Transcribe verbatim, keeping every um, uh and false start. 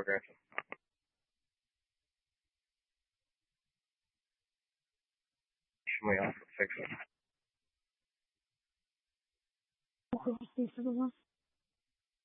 Progressive. We also fix it. Fifty for the one.